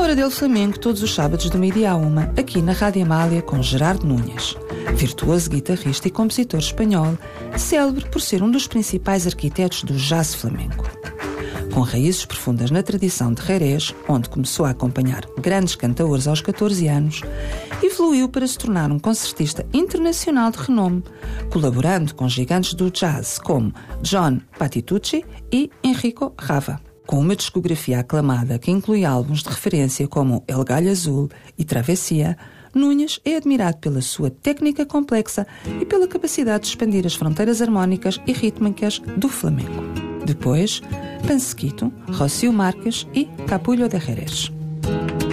Hora del Flamenco todos os sábados do meio-dia à 1, aqui na Rádio Amália com Gerardo Núñez, virtuoso guitarrista e compositor espanhol, célebre por ser um dos principais arquitetos do jazz flamenco. Com raízes profundas na tradição de Jerez, onde começou a acompanhar grandes cantadores aos 14 anos, evoluiu para se tornar um concertista internacional de renome, colaborando com gigantes do jazz como John Patitucci e Enrico Rava. Com uma discografia aclamada que inclui álbuns de referência como El Gallo Azul e Travessia, Núñez é admirado pela sua técnica complexa e pela capacidade de expandir as fronteiras harmónicas e rítmicas do flamenco. Depois, Pansequito, Rocío Marques e Capullo de Jerez.